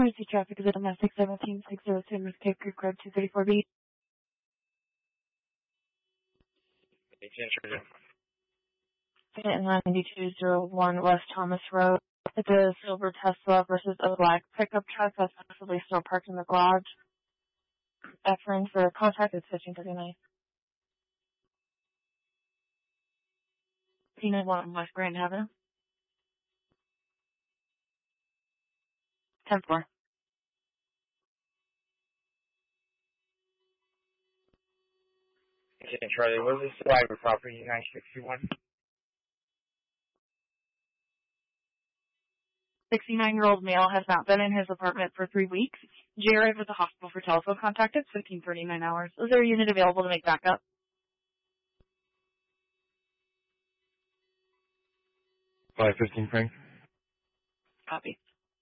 Emergency traffic is a domestic 17602 Miss Cape Creek Road 234B. In 9201 West Thomas Road. It's a silver Tesla versus a black pickup truck that's possibly still parked in the garage. Efren for contact is 1539. P91 West Grand Avenue. 10-4. Okay, Charlie, what is the driver property 961? 69-year-old male has not been in his apartment for 3 weeks. J arrived at the hospital for telephone contact at 15:39 hours. Is there a unit available to make backup? 515 Frank. Copy.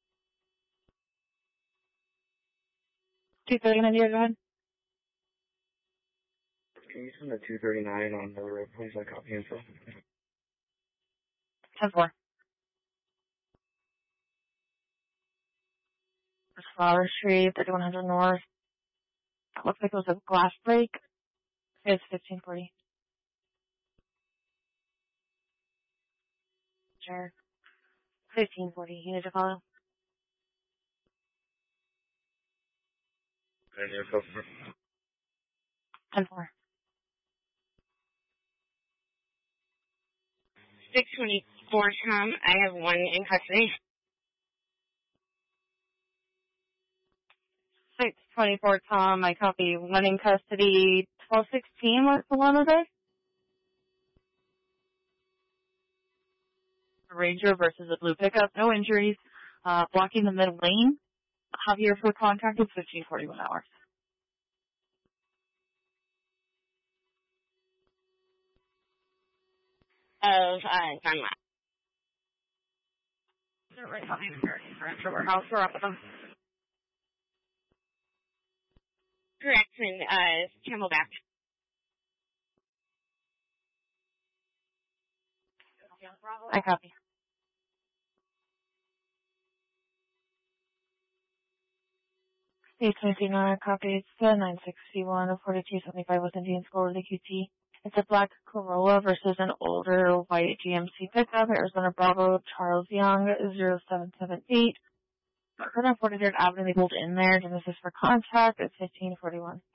239, go ahead. Can you send the 239 on the road, please? I copy info. 10-4. Flower Street, 3100 North. Looks like it was a glass break. It's 1540. Sure. 1540. You need to follow? And your customer. 10-4. 624 Tom. I have one in custody. 624 Tom, I copy. One in custody. 1216 was the one today? A Ranger versus a blue pickup. No injuries. Blocking the middle lane. Javier for contact is 1541 hours. Of John Lott. They're right behind the furniture warehouse. We're up with them. Correct, and Camelback. I copy. A29 copy. It's 961 of 4275 with Indian School with the QT. It's a black Corolla versus an older white GMC pickup. Arizona Bravo, Charles Young, 0778. 143rd Avenue, they pulled in there. And this is for contact. It's 1541.